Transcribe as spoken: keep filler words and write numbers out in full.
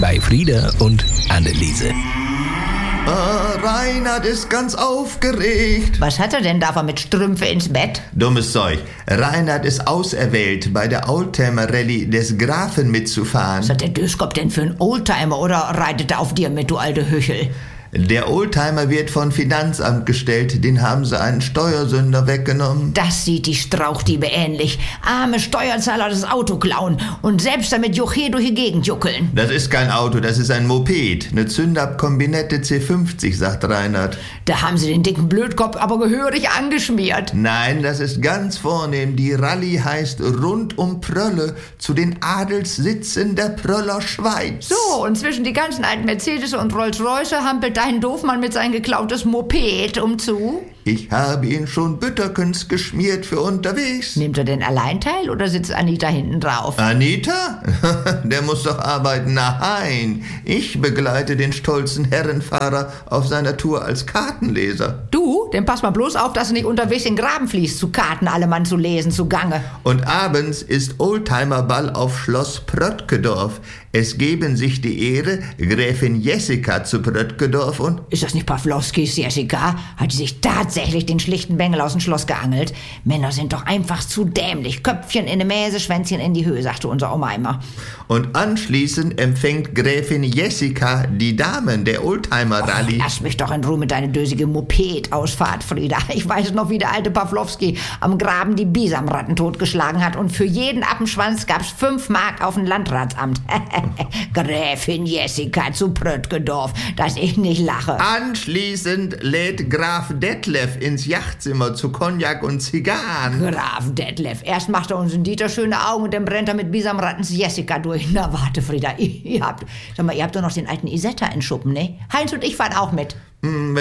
bei Frieda und Anneliese. Ah, Reinhard ist ganz aufgeregt. Was hat er denn davon mit Strümpfe ins Bett? Dummes Zeug. Reinhard ist auserwählt, bei der Oldtimer-Rallye des Grafen mitzufahren. Was hat der Döskop denn für einen Oldtimer oder reitet er auf dir mit, du alte Hüchel? Der Oldtimer wird von Finanzamt gestellt, den haben sie einen Steuersünder weggenommen. Das sieht die Strauchdiebe ähnlich. Arme Steuerzahler das Auto klauen und selbst damit Juche durch die Gegend juckeln. Das ist kein Auto, das ist ein Moped. Eine Zündab-Kombinette C fünfzig, sagt Reinhard. Da haben sie den dicken Blödkopf aber gehörig angeschmiert. Nein, das ist ganz vornehm. Die Rallye heißt Rund um Prölle, zu den Adelssitzen der Pröller Schweiz. So, und zwischen die ganzen alten Mercedes und Rolls-Royce hampelt dein Doofmann mit sein geklautes Moped umzu. Ich habe ihn schon Bütterkens geschmiert für unterwegs. Nimmt er denn allein teil oder sitzt Anita hinten drauf? Anita? Der muss doch arbeiten. Nein, ich begleite den stolzen Herrenfahrer auf seiner Tour als Kartenleser. Du? Dann pass mal bloß auf, dass du nicht unterwegs in den Graben fließt, zu Karten alle Mann zu lesen, zugange. Und abends ist Oldtimerball auf Schloss Pröttkedorf. Es geben sich die Ehre, Gräfin Jessica zu Pröttkedorf und... Ist das nicht Pawlowskis Jessica? Hat die sich tatsächlich den schlichten Bengel aus dem Schloss geangelt? Männer sind doch einfach zu dämlich. Köpfchen in die Mäse, Schwänzchen in die Höhe, sagte unser Oma immer. Und anschließend empfängt Gräfin Jessica die Damen der Oldtimer-Rallye. Oh, lass mich doch in Ruhe mit deiner dösige Moped-Ausfahrt, Frieda. Ich weiß noch, wie der alte Pawlowski am Graben die Bisamratten totgeschlagen hat und für jeden Appenschwanz gab's fünf Mark auf dem Landratsamt. Gräfin Jessica zu Pröttkedorf, dass ich nicht lache. Anschließend lädt Graf Detlef ins Yachtzimmer zu Cognac und Zigarren. Graf Detlef, erst macht er uns in Dieter schöne Augen und dann brennt er mit Bisamrattens Jessica durch. Na warte, Frieda, ihr habt, sag mal, ihr habt doch noch den alten Isetta in Schuppen, ne? Heinz und ich fahren auch mit. Hm,